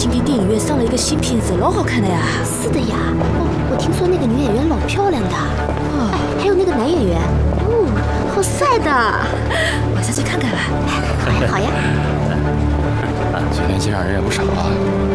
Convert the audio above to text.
今天电影院上了一个新片子，老好看的呀。 是的呀，我听说那个女演员老漂亮的，哎，还有那个男演员，好帅的， 晚上去看看吧。 好呀好呀。 今天街上人也不少啊，